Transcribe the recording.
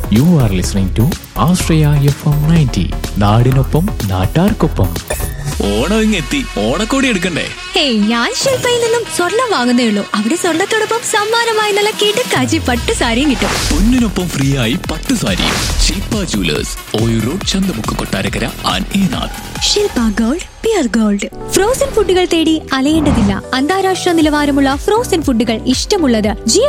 You are listening to Ashraya FM 90. നാടിനൊപ്പം നാട്ടാർക്കൊപ്പം. ഓണം ഇങ്ങെത്തി, ഓണക്കോടി എടുക്കണ്ടേ? ഹേയ്, ഞാൻ ശില്പയിൽ നിന്നും സ്വർണം വാങ്ങുന്നേ ഉള്ളൂ. അവിടെ സ്വർണത്തോടൊപ്പം സമ്മാനമായി നല്ല കിടക്കാച്ചി പട്ട് സാരിയും കിട്ടും. പൊന്നിനൊപ്പം ഫ്രീ ആയി പട്ട് സാരിയും. ശില്പ jewellers, Oyoor road, Chanthamukku, Kottarakkara and Enath. Shilpa gold, peer gold. Frozen ഫുഡുകൾ തേടി അലയേണ്ടതില്ല. അന്താരാഷ്ട്ര നിലവാരമുള്ള ഫ്രോസൺ ഫുഡുകൾ ഇഷ്ടമുള്ളത്